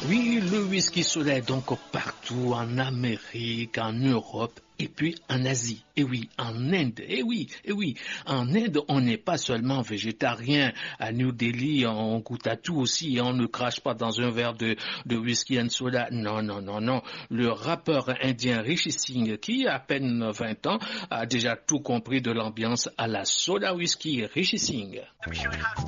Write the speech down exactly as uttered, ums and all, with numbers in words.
Oui, le whisky soda est donc partout en Amérique, en Europe et puis en Asie. Et oui, en Inde. Et oui, et oui, en Inde, on n'est pas seulement végétarien. À New Delhi, on goûte à tout aussi. On ne crache pas dans un verre de, de whisky and soda. Non, non, non, non. Le rappeur indien Rishi Singh, qui a à peine vingt ans, a déjà tout compris de l'ambiance à la soda whisky. Rishi Singh.